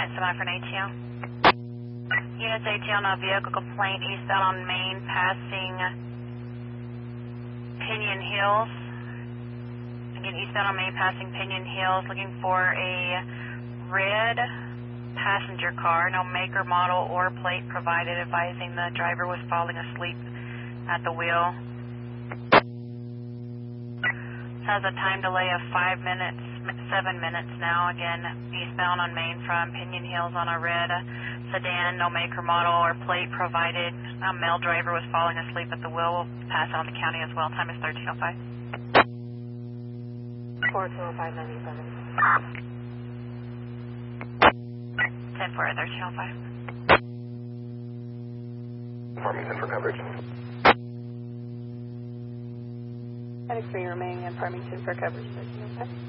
Unit 7 for an ATL. Units ATL, now vehicle complaint eastbound on Main, passing Pinion Hills. Again, eastbound on Main, passing Pinion Hills, looking for a red passenger car, no maker, model, or plate provided, advising the driver was falling asleep at the wheel. Has a time delay of 5 minutes, 7 minutes now. Again, eastbound on Main from Pinion Hills on a red sedan, no maker, model, or plate provided. A male driver was falling asleep at the wheel. We'll pass on the county as well. Time is 13:05. 420597. 10 for 13:05. Farmington for coverage. Medic 3 remaining in Farmington for coverage 1305.